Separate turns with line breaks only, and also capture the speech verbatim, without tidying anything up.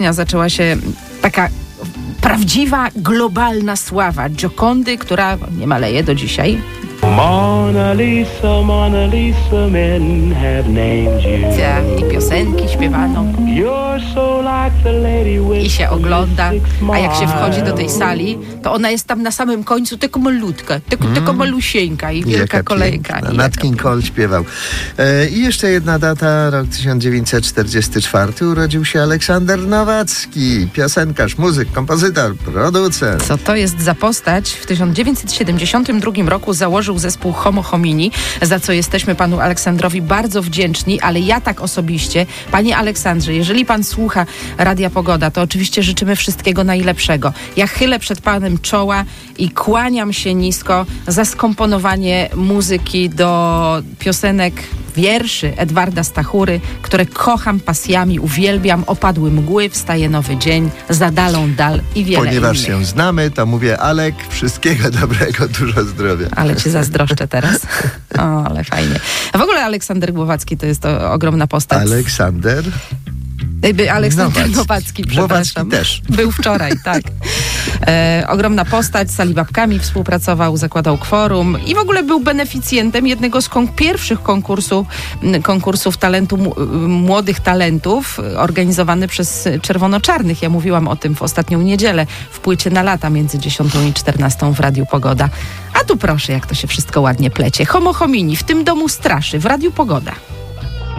Zaczęła się taka prawdziwa, globalna sława Giocondy, która nie maleje do dzisiaj.
Mona Lisa, Mona Lisa, men have named you.
I piosenki śpiewano.
You're so like the lady with
I się ogląda,
the
a jak się wchodzi do tej
smile.
sali, to ona jest tam na samym końcu tylko malutka, tylko, mm. tylko malusieńka i wielka
Jaka
kolejka.
piękna.
I
Nat
jaka
King Cole śpiewał. E, I jeszcze jedna data, rok tysiąc dziewięćset czterdziesty czwarty, urodził się Aleksander Nowacki, piosenkarz, muzyk, kompozytor, producent.
Co to jest za postać? W tysiąc dziewięćset siedemdziesiątym drugim roku założył zespół Homo Homini, za co jesteśmy panu Aleksandrowi bardzo wdzięczni, ale ja tak osobiście, panie Aleksandrze, jeżeli pan słucha Radia Pogoda, to oczywiście życzymy wszystkiego najlepszego. Ja chylę przed panem czoła i kłaniam się nisko za skomponowanie muzyki do piosenek, wierszy Edwarda Stachury, które kocham pasjami, uwielbiam. Opadły mgły, wstaje nowy dzień, za dalą dal i wiele
Ponieważ
innych.
się znamy, to mówię, Alek, wszystkiego dobrego, dużo zdrowia.
Ale cię zazdroszczę teraz. O, ale fajnie. A w ogóle Aleksander Głowacki to jest to ogromna postać.
Aleksander
Ejby, Aleksander
Nowacki.
Nowacki,
Głowacki
przepraszam.
też.
Był wczoraj, tak. E, ogromna postać, z Salibabkami współpracował, zakładał Kworum i w ogóle był beneficjentem jednego z kon- pierwszych konkursów, konkursów talentu, m- młodych talentów, organizowany przez Czerwono-Czarnych. Ja mówiłam o tym w ostatnią niedzielę w płycie na lata między dziesiątą i czternastą w Radiu Pogoda. A tu proszę, jak to się wszystko ładnie plecie. Homo Homini, w tym domu straszy, w Radiu Pogoda.